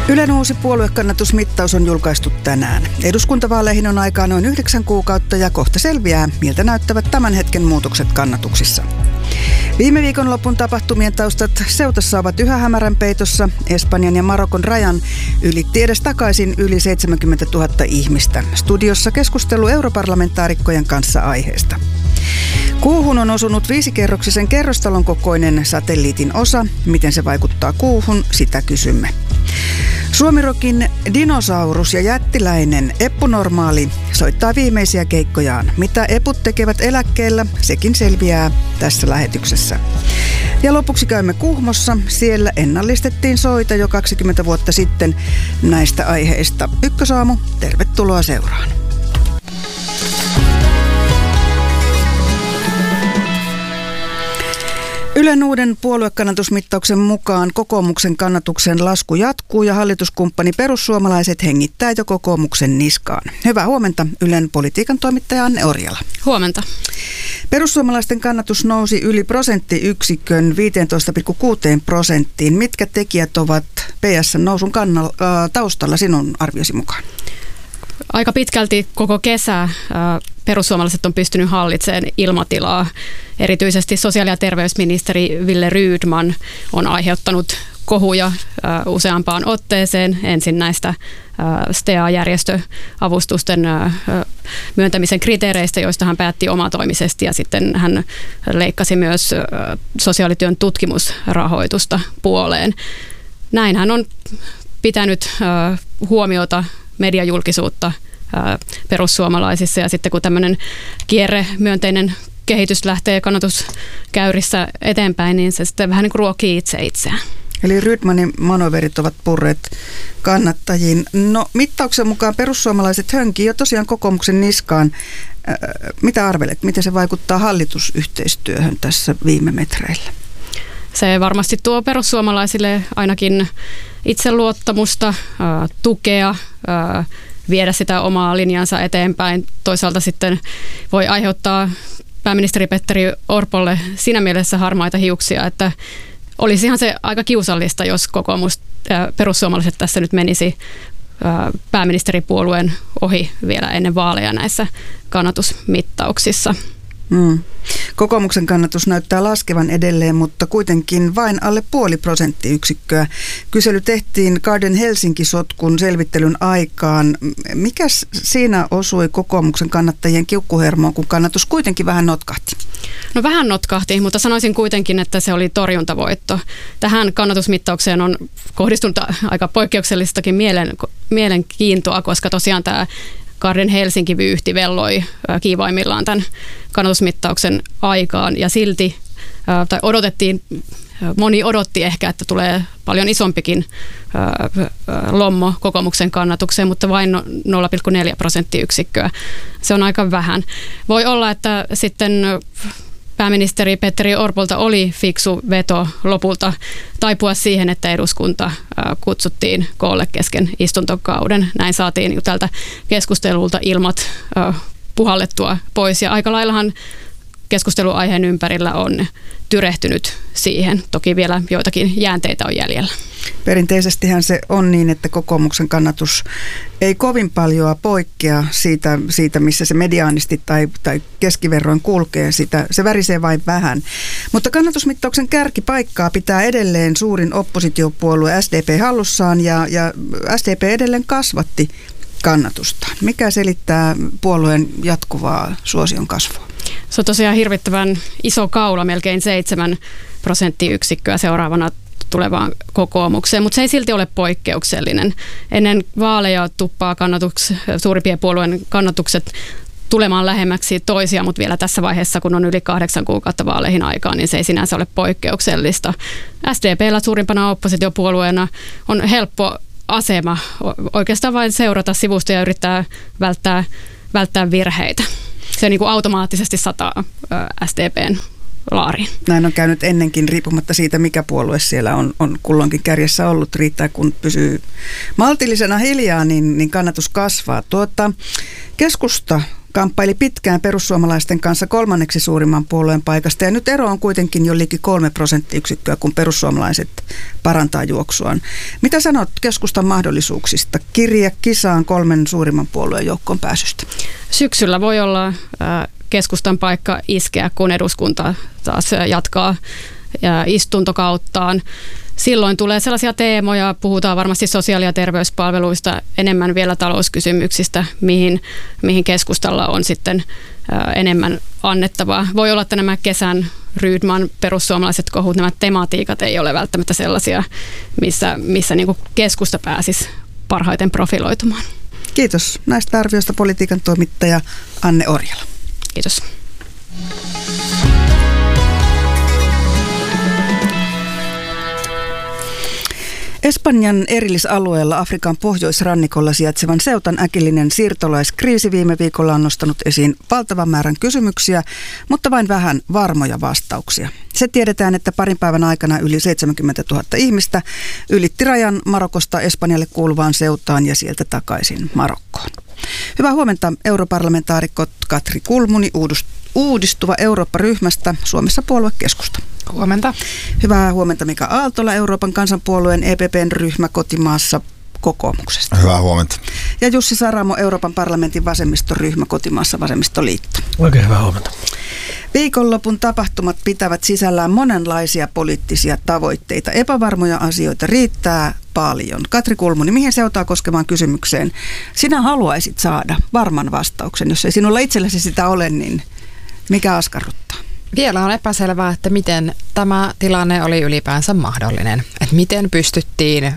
Ylen uusi puoluekannatusmittaus on julkaistu tänään. Eduskuntavaaleihin on aikaa noin 9 kuukautta ja kohta selviää, miltä näyttävät tämän hetken muutokset kannatuksissa. Viime viikonlopun tapahtumien taustat Ceutassa ovat yhä hämärän peitossa. Espanjan ja Marokon rajan ylitti edes takaisin yli 70 000 ihmistä. Studiossa keskustelu europarlamentaarikkojen kanssa aiheesta. Kuuhun on osunut 5-kerroksisen kerrostalon kokoinen satelliitin osa. Miten se vaikuttaa kuuhun, sitä kysymme. Suomirokin dinosaurus ja jättiläinen Eppu Normaali soittaa viimeisiä keikkojaan. Mitä eput tekevät eläkkeellä, sekin selviää tässä lähetyksessä. Ja lopuksi käymme Kuhmossa. Siellä ennallistettiin soita jo 20 vuotta sitten näistä aiheista. Ykkösaamu, tervetuloa seuraan. Ylen uuden puoluekannatusmittauksen mukaan kokoomuksen kannatuksen lasku jatkuu ja hallituskumppani perussuomalaiset hengittää jo kokoomuksen niskaan. Hyvää huomenta, Ylen politiikan toimittaja Anne Orjala. Huomenta. Perussuomalaisten kannatus nousi yli prosenttiyksikön 15,6%. Mitkä tekijät ovat PS:n nousun taustalla sinun arviosi mukaan? Aika pitkälti koko kesä perussuomalaiset on pystynyt hallitsemaan ilmatilaa. Erityisesti sosiaali- ja terveysministeri Wille Rydman on aiheuttanut kohuja useampaan otteeseen. Ensin näistä STEA-järjestöavustusten myöntämisen kriteereistä, joista hän päätti omatoimisesti, ja sitten hän leikkasi myös sosiaalityön tutkimusrahoitusta puoleen. Näin hän on pitänyt huomiota mediajulkisuutta perussuomalaisissa, ja sitten kun tämmöinen kierremyönteinen kehitys lähtee kannatuskäyrissä eteenpäin, niin se sitten vähän niin kuin ruokii itseään. Eli Rydmanin manoverit ovat purreet kannattajiin. No, mittauksen mukaan perussuomalaiset hönkii jo tosiaan kokoomuksen niskaan. Mitä arvelet, miten se vaikuttaa hallitusyhteistyöhön tässä viime metreillä? Se varmasti tuo perussuomalaisille ainakin itseluottamusta, tukea, viedä sitä omaa linjansa eteenpäin. Toisaalta sitten voi aiheuttaa pääministeri Petteri Orpolle siinä mielessä harmaita hiuksia, että olisihan se aika kiusallista, jos perussuomalaiset tässä nyt menisi pääministeripuolueen ohi vielä ennen vaaleja näissä kannatusmittauksissa. Kokoomuksen kannatus näyttää laskevan edelleen, mutta kuitenkin vain alle 0,5 prosenttiyksikköä. Kysely tehtiin Garden Helsinki-sotkun selvittelyn aikaan. Mikäs siinä osui kokoomuksen kannattajien kiukkuhermoon, kun kannatus kuitenkin vähän notkahti? No vähän notkahti, mutta sanoisin kuitenkin, että se oli torjuntavoitto. Tähän kannatusmittaukseen on kohdistunut aika poikkeuksellistakin mielenkiintoa, koska tosiaan tämä Garden Helsinki-vyyhti velloi kiivaimmillaan tämän kannatusmittauksen aikaan, ja silti moni odotti ehkä, että tulee paljon isompikin lommo kokoomuksen kannatukseen, mutta vain 0,4 prosenttiyksikköä. Se on aika vähän. Voi olla, että sitten pääministeri Petteri Orpolta oli fiksu veto lopulta taipua siihen, että eduskunta kutsuttiin koolle kesken istuntokauden. Näin saatiin tältä keskustelulta ilmat puhallettua pois, ja aika laillahan keskusteluaiheen ympärillä on tyrehtynyt siihen. Toki vielä joitakin jäänteitä on jäljellä. Perinteisestihän se on niin, että kokoomuksen kannatus ei kovin paljon poikkea siitä missä se mediaanisti tai keskiverroin kulkee. Se värisee vain vähän. Mutta kannatusmittauksen kärkipaikkaa pitää edelleen suurin oppositiopuolue SDP hallussaan, ja SDP edelleen kasvatti kannatustaan. Mikä selittää puolueen jatkuvaa suosion kasvua? Se on tosiaan hirvittävän iso kaula, melkein 7 prosenttiyksikköä seuraavana tulevaan kokoomukseen, mutta se ei silti ole poikkeuksellinen. Ennen vaaleja tuppaa suurimpien puolueen kannatukset tulemaan lähemmäksi toisia, mutta vielä tässä vaiheessa, kun on yli 8 kuukautta vaaleihin aikaa, niin se ei sinänsä ole poikkeuksellista. SDP:llä suurimpana oppositiopuolueena on helppo asema oikeastaan vain seurata sivusta ja yrittää välttää virheitä. Se niin kuin automaattisesti sataa SDP:n laariin. Näin on käynyt ennenkin, riippumatta siitä, mikä puolue siellä on kulloinkin kärjessä ollut. Riittää, kun pysyy maltillisena hiljaa, niin kannatus kasvaa. Keskusta kamppaili pitkään perussuomalaisten kanssa 3. suurimman puolueen paikasta ja nyt ero on kuitenkin jo liki 3 prosenttiyksikköä, kun perussuomalaiset parantaa juoksuaan. Mitä sanot keskustan mahdollisuuksista kirja kisaan 3 suurimman puolueen joukkoon pääsystä? Syksyllä voi olla keskustan paikka iskeä, kun eduskunta taas jatkaa istuntokauttaan. Silloin tulee sellaisia teemoja, puhutaan varmasti sosiaali- ja terveyspalveluista, enemmän vielä talouskysymyksistä, mihin keskustalla on sitten enemmän annettavaa. Voi olla, että nämä kesän Rydman perussuomalaiset kohut, nämä tematiikat ei ole välttämättä sellaisia, missä niin kuin keskusta pääsisi parhaiten profiloitumaan. Kiitos näistä arvioista politiikan toimittaja Anne Orjala. Kiitos. Espanjan erillisalueella Afrikan pohjoisrannikolla sijaitsevan Ceutan äkillinen siirtolaiskriisi viime viikolla on nostanut esiin valtavan määrän kysymyksiä, mutta vain vähän varmoja vastauksia. Se tiedetään, että parin päivän aikana yli 70 000 ihmistä ylitti rajan Marokosta Espanjalle kuuluvaan Ceutaan ja sieltä takaisin Marokkoon. Hyvää huomenta europarlamentaarikot Katri Kulmuni Uudistuva Eurooppa-ryhmästä, Suomessa puoluekeskusta. Huomenta. Hyvää huomenta Mika Aaltola, Euroopan kansanpuolueen EPPn ryhmä kotimaassa kokoomuksesta. Hyvää huomenta. Ja Jussi Saramo, Euroopan parlamentin vasemmistoryhmä kotimaassa Vasemmistoliitto. Oikein hyvää huomenta. Viikonlopun tapahtumat pitävät sisällään monenlaisia poliittisia tavoitteita. Epävarmoja asioita riittää paljon. Katri Kulmuni, mihin Ceutaa koskevaan kysymykseen sinä haluaisit saada varman vastauksen? Jos ei sinulla itsellesi sitä ole, niin mikä askarruttaa? Vielä on epäselvää, että miten tämä tilanne oli ylipäänsä mahdollinen. Että miten pystyttiin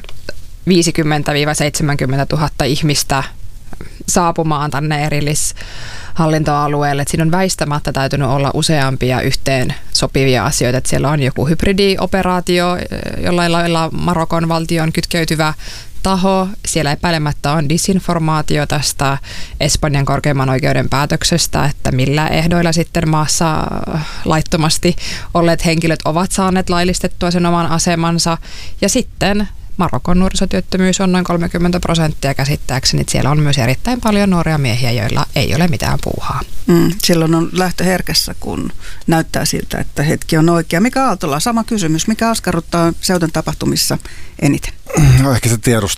50 000 – 70 000 ihmistä saapumaan tänne erillishallintoalueelle. Että siinä on väistämättä täytynyt olla useampia yhteen sopivia asioita. Että siellä on joku hybridioperaatio, jollain lailla Marokon valtion kytkeytyvä taho. Siellä epäilemättä on disinformaatio tästä Espanjan korkeimman oikeuden päätöksestä, että millä ehdoilla sitten maassa laittomasti olleet henkilöt ovat saaneet laillistettua sen oman asemansa. Ja sitten Marokon nuorisotyöttömyys on noin 30% käsittääkseni. Siellä on myös erittäin paljon nuoria miehiä, joilla ei ole mitään puuhaa. Silloin on lähtö herkässä, kun näyttää siltä, että hetki on oikea. Mika Aaltola, sama kysymys. Mikä askarruttaa Ceutan tapahtumissa eniten? No ehkä se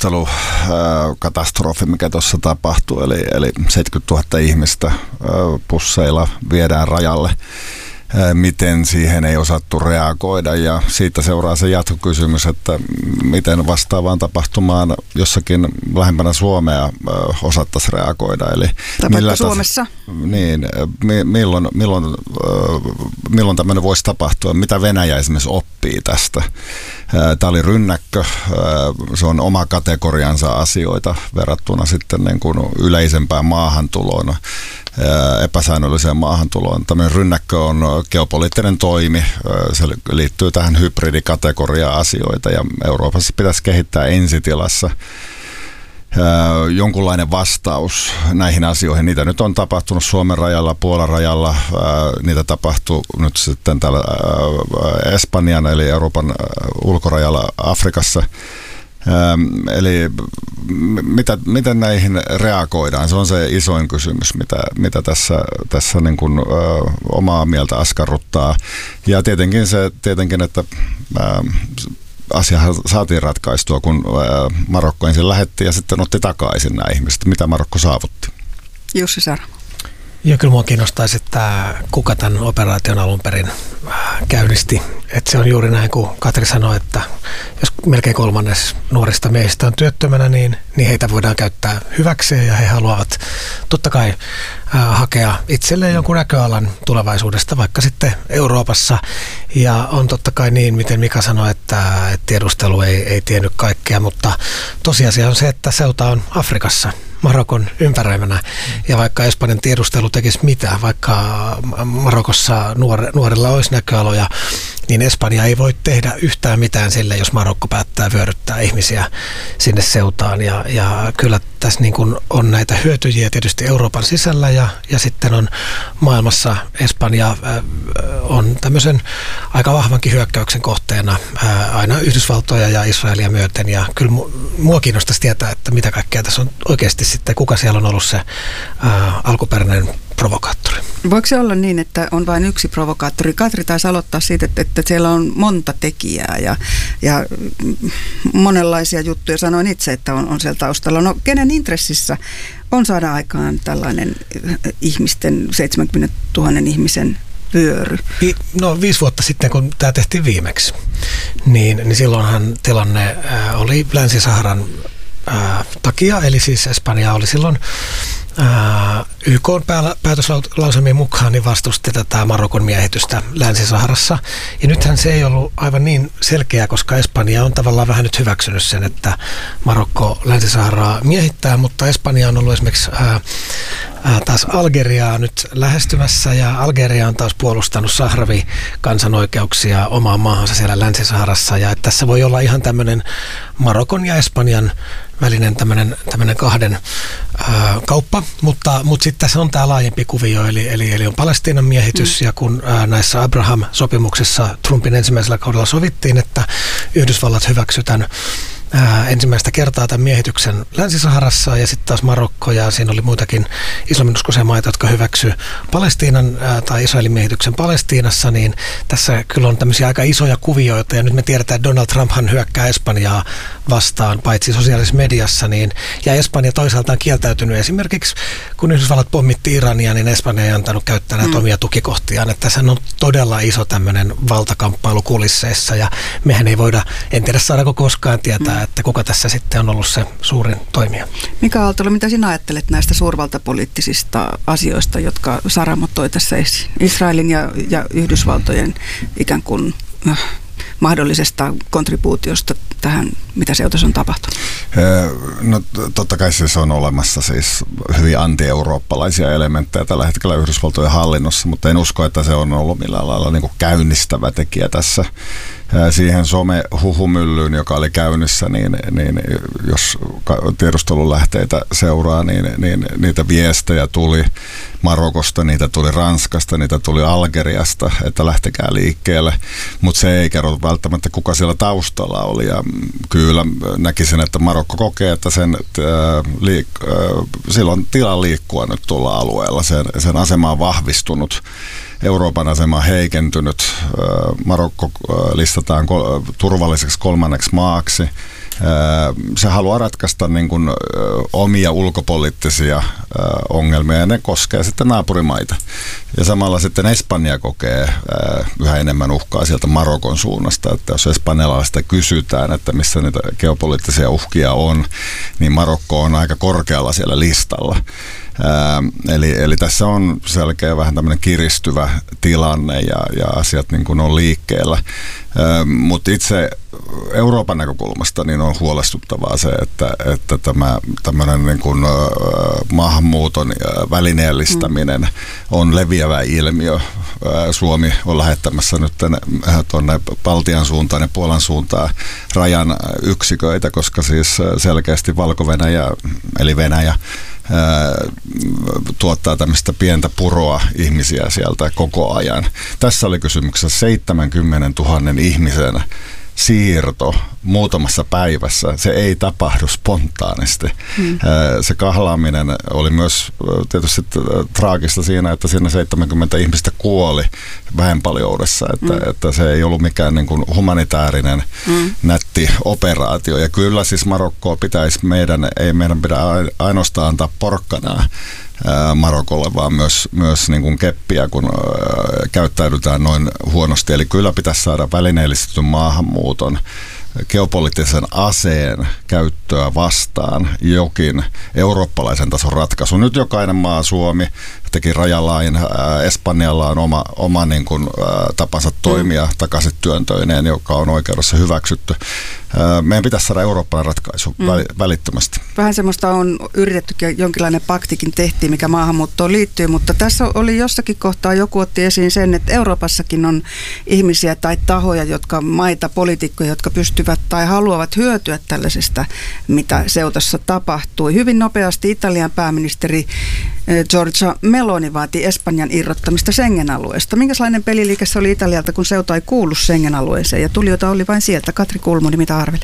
tiedustelukatastrofi, mikä tuossa tapahtuu, eli 70 000 ihmistä busseilla viedään rajalle. Miten siihen ei osattu reagoida, ja siitä seuraa se jatkokysymys, että miten vastaavaan tapahtumaan jossakin lähempänä Suomea osattaisiin reagoida. Eli Suomessa? Niin, milloin tämmöinen voisi tapahtua, mitä Venäjä esimerkiksi oppii tästä. Tämä oli rynnäkkö, se on oma kategoriansa asioita verrattuna sitten niin kuin yleisempään maahantuloon, epäsäännölliseen maahantuloon. Tämmöinen rynnäkkö on geopoliittinen toimi, se liittyy tähän hybridikategoriaan asioita, ja Euroopassa pitäisi kehittää ensitilassa jonkunlainen vastaus näihin asioihin. Niitä nyt on tapahtunut Suomen rajalla, Puolan rajalla, niitä tapahtuu nyt sitten täällä Espanjan eli Euroopan ulkorajalla Afrikassa. Eli miten näihin reagoidaan? Se on se isoin kysymys, mitä tässä niin kuin, omaa mieltä askarruttaa. Ja tietenkin että asiahan saatiin ratkaistua, kun Marokko ensin lähetti ja sitten otti takaisin nämä ihmiset. Mitä Marokko saavutti? Jussi Saramo. Ja kyllä minua kiinnostaisi, että kuka tämän operaation alun perin käynnisti. Että se on juuri näin, kuin Katri sanoi, että jos melkein 1/3 nuorista miehistä on työttömänä, niin heitä voidaan käyttää hyväkseen, ja he haluavat totta kai hakea itselleen jonkun näköalan tulevaisuudesta, vaikka sitten Euroopassa. Ja on totta kai niin, miten Mika sanoi, että tiedustelu ei tiennyt kaikkea, mutta tosiasia on se, että Ceuta on Afrikassa, Marokon ympäröimänä, ja vaikka Espanjan tiedustelu tekisi mitä, vaikka Marokossa nuorilla olisi näköaloja, niin Espanja ei voi tehdä yhtään mitään sille, jos Marokko päättää vyöryttää ihmisiä sinne Ceutaan. Ja kyllä tässä niin kuin on näitä hyötyjiä tietysti Euroopan sisällä, ja sitten on maailmassa Espanja on tämmöisen aika vahvankin hyökkäyksen kohteena aina Yhdysvaltoja ja Israelia myöten. Ja kyllä mua kiinnostaisi tietää, että mitä kaikkea tässä on oikeasti sitten, kuka siellä on ollut se alkuperäinen provokaattori. Voiko se olla niin, että on vain yksi provokaattori? Katri taisi aloittaa siitä, että siellä on monta tekijää ja monenlaisia juttuja. Sanoin itse, että on siellä taustalla. No kenen intressissä on saada aikaan tällainen ihmisten, 70 000 ihmisen vyöry? 5 vuotta sitten, kun tämä tehtiin viimeksi, niin silloinhan tilanne oli Länsi-Saharan takia, eli siis Espanja oli silloin YK:n päätöslauselmien mukaan niin vastusti tätä Marokon miehitystä Länsi-Saharassa. Ja nythän se ei ollut aivan niin selkeä, koska Espanja on tavallaan vähän nyt hyväksynyt sen, että Marokko Länsi-Saharaa miehittää, mutta Espanja on ollut esimerkiksi taas Algeriaa nyt lähestymässä, ja Algeria on taas puolustanut Sahrawi-kansanoikeuksia omaan maahansa siellä Länsi-Saharassa, ja että tässä voi olla ihan tämmöinen Marokon ja Espanjan välinen tämmöinen kahden kauppa, mutta sitten tässä on tämä laajempi kuvio, eli on Palestiinan miehitys, ja kun näissä Abraham-sopimuksissa Trumpin ensimmäisellä kaudella sovittiin, että Yhdysvallat hyväksytään ensimmäistä kertaa tämän miehityksen Länsi-Saharassa, ja sitten taas Marokko, ja siinä oli muitakin islaminuskoisia maita, jotka hyväksy Palestiinan tai Israelin miehityksen Palestiinassa, niin tässä kyllä on tämmöisiä aika isoja kuvioita, ja nyt me tiedetään, että Donald Trumphan hyökkää Espanjaa vastaan, paitsi sosiaalisessa mediassa, ja Espanja toisaalta on kieltäytynyt esimerkiksi, kun Yhdysvallat pommitti Irania, niin Espanja ei antanut käyttää näitä omia tukikohtiaan, että tässä on todella iso tämmöinen valtakamppailu kulisseissa, ja mehän ei voida, en tiedä saadaanko koskaan tietää, että kuka tässä sitten on ollut se suurin toimija. Mika Aaltola, mitä sinä ajattelet näistä suurvaltapoliittisista asioista, jotka Saramo toi tässä esiin? Israelin ja Yhdysvaltojen ikään kuin mahdollisesta kontribuutiosta tähän, mitä seutassa on tapahtunut? No totta kai siis on olemassa siis hyvin anti-eurooppalaisia elementtejä tällä hetkellä Yhdysvaltojen hallinnossa, mutta en usko, että se on ollut millään lailla niin kuin käynnistävä tekijä tässä. Siihen some-huhumyllyyn, joka oli käynnissä, niin jos tiedustelulähteitä seuraa, niin niitä viestejä tuli Marokosta, niitä tuli Ranskasta, niitä tuli Algeriasta, että lähtekää liikkeelle, mutta se ei kerro välttämättä, kuka siellä taustalla oli, ja kyllä näkisin, että Marokko kokee, että sillä on tila liikkua nyt tuolla alueella, sen asema on vahvistunut. Euroopan asema on heikentynyt. Marokko listataan turvalliseksi 3. maaksi. Se haluaa ratkaista niin kuin omia ulkopoliittisia ongelmia, ja ne koskee sitten naapurimaita. Ja samalla sitten Espanja kokee yhä enemmän uhkaa sieltä Marokon suunnasta, että jos espanjalaista kysytään, että missä niitä geopoliittisia uhkia on, niin Marokko on aika korkealla siellä listalla. Eli tässä on selkeä vähän tämmöinen kiristyvä tilanne, ja asiat niin kuin on liikkeellä. Mutta itse Euroopan näkökulmasta niin on huolestuttavaa se, että tämä tämmöinen niin kuin maahanmuuton välineellistäminen on leviävä ilmiö. Suomi on lähettämässä nyt tuonne Baltian suuntaan ja Puolan suuntaan rajan yksiköitä, koska siis selkeästi Valko-Venäjä, eli Venäjä, tuottaa tämmöistä pientä puroa ihmisiä sieltä koko ajan. Tässä oli kysymyksessä 70 000 ihmisen siirto muutamassa päivässä. Se ei tapahdu spontaanisti. Se kahlaaminen oli myös tietysti traagista siinä, että siinä 70 ihmistä kuoli väenpaljoudessa, että se ei ollut mikään niin kuin humanitaarinen nätti operaatio. Ja kyllä siis Marokkoa ei meidän pidä ainoastaan antaa porkkanaa Marokolle, vaan myös niin kuin keppiä, kun käyttäydytään noin huonosti. Eli kyllä pitäisi saada välineellistetyn maahanmuuton geopoliittisen aseen käyttöä vastaan jokin eurooppalaisen tason ratkaisu. Nyt jokainen maa, Suomi teki rajalain, Espanjalla on oma niin kuin, tapansa toimia takaisin työntöineen, joka on oikeudessa hyväksytty. Meidän pitäisi saada eurooppalainen ratkaisu välittömästi. Vähän semmoista on yritettykin, jonkinlainen paktikin tehtiin, mikä maahanmuuttoon liittyy, mutta tässä oli jossakin kohtaa joku otti esiin sen, että Euroopassakin on ihmisiä tai tahoja, maita, poliitikkoja, jotka pystyvät tai haluavat hyötyä tällaisesta, mitä seutassa tapahtui. Hyvin nopeasti Italian pääministeri Giorgia Meloni vaati Espanjan irrottamista Schengen-alueesta. Minkälainen peliliike se oli Italialta, kun seuta ei kuulu Schengen-alueeseen, ja tulijoita oli vain sieltä? Katri Kulmuni, mitä arveli?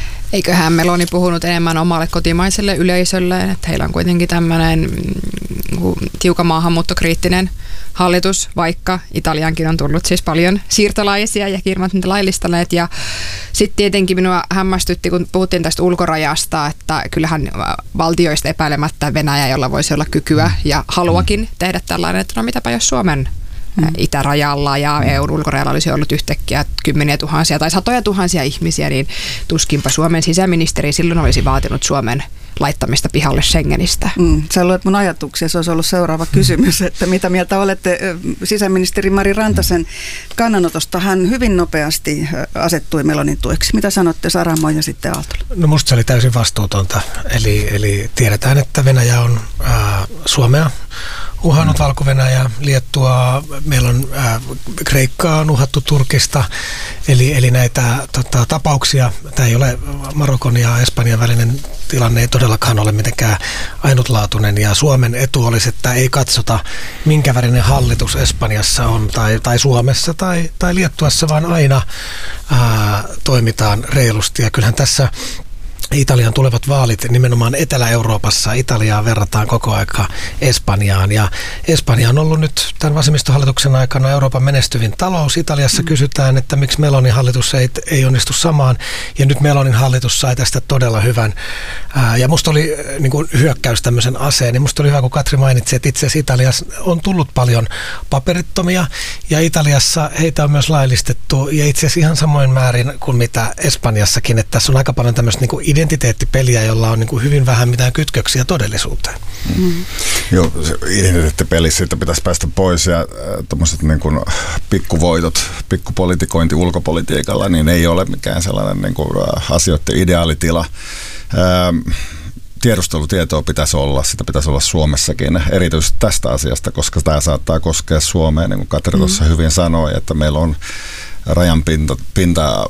Eiköhän Meloni puhunut enemmän omalle kotimaiselle yleisölle, että heillä on kuitenkin tämmöinen tiukan maahanmuuttokriittinen hallitus, vaikka Italiankin on tullut siis paljon siirtolaisia ja kirmat niitä laillistaneet. Ja sitten tietenkin minua hämmästytti, kun puhuttiin tästä ulkorajasta, että kyllähän valtioista epäilemättä Venäjä, jolla voisi olla kykyä ja haluakin tehdä tällainen, että no mitäpä jos Suomen itärajalla ja EU:n ulkorajalla olisi ollut yhtäkkiä kymmeniä tuhansia tai satoja tuhansia ihmisiä, niin tuskinpa Suomen sisäministeri silloin olisi vaatinut Suomen laittamista pihalle Schengenistä. Sä luet mun ajatuksia, se olisi ollut seuraava kysymys, että mitä mieltä olette sisäministeri Mari Rantasen kannanotosta. Hän hyvin nopeasti asettui Melonin tueksi. Mitä sanotte Saramo ja sitten Aaltola? No musta se oli täysin vastuutonta. Eli tiedetään, että Venäjä on Suomea uhannut, Valko-Venäjä, Liettua, meillä on Kreikkaa on uhattu Turkista, eli näitä tapauksia, tämä ei ole Marokon ja Espanjan välinen tilanne, ei todellakaan ole mitenkään ainutlaatuinen, ja Suomen etu olisi, että ei katsota minkä värinen hallitus Espanjassa on tai Suomessa tai Liettuassa, vaan aina toimitaan reilusti, ja kyllähän tässä Italian tulevat vaalit nimenomaan Etelä-Euroopassa. Italiaa verrataan koko aika Espanjaan, ja Espanja on ollut nyt tämän vasemmistohallituksen aikana Euroopan menestyvin talous. Italiassa kysytään, että miksi Melonin hallitus ei onnistu samaan, ja nyt Melonin hallitus sai tästä todella hyvän. Ja musta oli niin kuin hyökkäys tämmöisen aseen, niin musta oli hyvä, kun Katri mainitsi, että itse asiassa Italiassa on tullut paljon paperittomia, ja Italiassa heitä on myös laillistettu, ja itse asiassa ihan samoin määrin kuin mitä Espanjassakin, että tässä on aika paljon tämmöistä niin kuin identiteettipeliä, jolla on niin kuin hyvin vähän mitään kytköksiä todellisuuteen. Joo, identiteettipelissä siitä pitäisi päästä pois, ja tuommoiset niin kuin pikkuvoitot, pikkupolitikointi ulkopolitiikalla, niin ei ole mikään sellainen niin kuin asioiden ideaalitila. Tiedustelutietoa pitäisi olla, sitä pitäisi olla Suomessakin, erityisesti tästä asiasta, koska tämä saattaa koskea Suomea, niin kuin Katri tuossa hyvin sanoi, että meillä on rajan pinta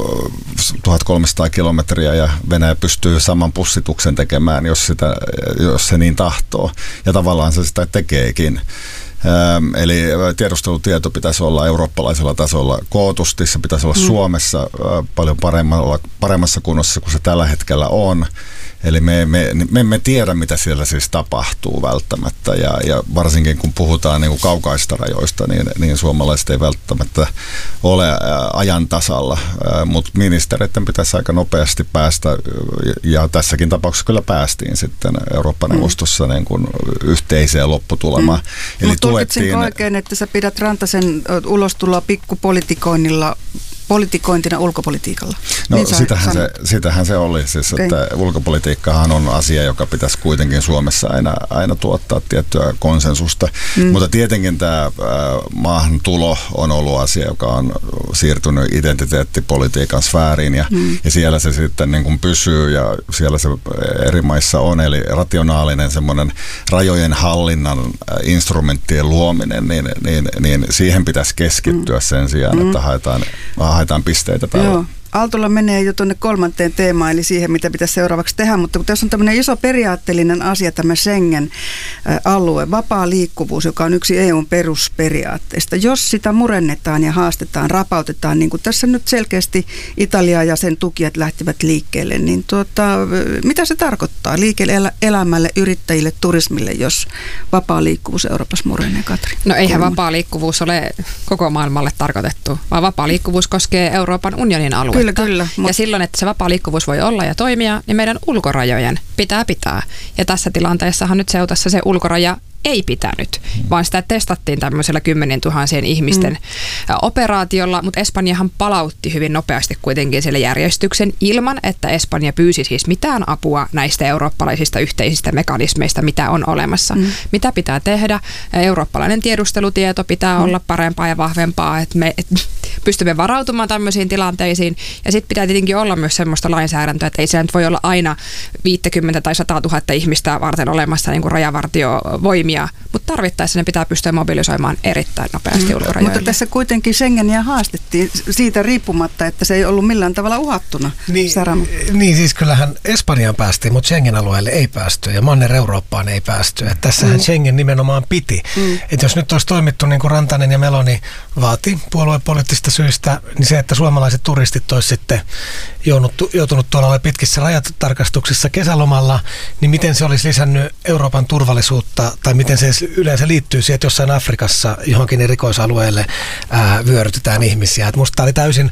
1300 kilometriä, ja Venäjä pystyy saman pussituksen tekemään, jos se niin tahtoo. Ja tavallaan se sitä tekeekin. Eli tiedustelutieto pitäisi olla eurooppalaisella tasolla kootusti, se pitäisi olla Suomessa paljon paremmassa kunnossa kuin se tällä hetkellä on. Eli me emme tiedä, mitä siellä siis tapahtuu välttämättä, ja varsinkin kun puhutaan niin kuin kaukaista rajoista, niin suomalaiset ei välttämättä ole ajan tasalla, mutta ministereiden pitäisi aika nopeasti päästä, ja tässäkin tapauksessa kyllä päästiin sitten Eurooppa-neuvostossa niin kuin yhteiseen lopputulemaan. Mutta tulkitsinko oikein, että sä pidät Rantasen ulostuloa politikointina ulkopolitiikalla? No niin sitähän se oli, siis, että ulkopolitiikkahan on asia, joka pitäisi kuitenkin Suomessa aina tuottaa tiettyä konsensusta, mutta tietenkin tämä maahantulo on ollut asia, joka on siirtynyt identiteettipolitiikan sfääriin, ja siellä se sitten niin kuin pysyy, ja siellä se eri maissa on, eli rationaalinen semmoinen rajojen hallinnan instrumenttien luominen, niin siihen pitäisi keskittyä sen sijaan, että haetaan pisteitä päälle. Joo. Aaltola menee jo tuonne kolmanteen teemaan, eli siihen, mitä pitäisi seuraavaksi tehdä, mutta kun tässä on tämmöinen iso periaatteellinen asia, tämä Schengen-alue, vapaa liikkuvuus, joka on yksi EUn perusperiaatteista. Jos sitä murennetaan ja haastetaan, rapautetaan, niin kuin tässä nyt selkeästi Italia ja sen tukijat lähtivät liikkeelle, niin mitä se tarkoittaa liike-elämälle, yrittäjille, turismille, jos vapaa liikkuvuus Euroopassa murenee, Katri? No eihän vapaa liikkuvuus ole koko maailmalle tarkoitettu, vaan vapaa liikkuvuus koskee Euroopan unionin aluetta. Kyllä. Ja silloin, että se vapaa liikkuvuus voi olla ja toimia, niin meidän ulkorajojen pitää. Ja tässä tilanteessahan nyt Ceutassa se ulkoraja ei pitänyt, vaan sitä testattiin tämmöisellä 10 000 ihmisten operaatiolla, mutta Espanjahan palautti hyvin nopeasti kuitenkin sille järjestyksen ilman, että Espanja pyysi siis mitään apua näistä eurooppalaisista yhteisistä mekanismeista, mitä on olemassa. Mitä pitää tehdä? Eurooppalainen tiedustelutieto pitää olla parempaa ja vahvempaa, että me pystymme varautumaan tämmöisiin tilanteisiin, ja sitten pitää tietenkin olla myös semmoista lainsäädäntöä, että ei se nyt voi olla aina 50 tai 100 000 ihmistä varten olemassa niin kuin rajavartiovoimia, mutta tarvittaessa ne pitää pystyä mobilisoimaan erittäin nopeasti ulkorajoille. Mutta tässä kuitenkin Schengeniä haastettiin siitä riippumatta, että se ei ollut millään tavalla uhattuna. Niin siis kyllähän Espanjaan päästiin, mutta Schengen-alueelle ei päästy, ja Manner-Eurooppaan ei päästy. Että tässähän Schengen nimenomaan piti. Että jos nyt olisi toimittu niin kuin Rantanen ja Meloni vaati puoluepoliittista syistä, niin se, että suomalaiset turistit olisi sitten joutunut tuolla pitkissä rajatarkastuksissa kesälomalla, niin miten se olisi lisännyt Euroopan turvallisuutta, tai miten se yleensä liittyy siihen, että jossain Afrikassa johonkin erikoisalueelle vyörytetään ihmisiä. Et musta tämä oli täysin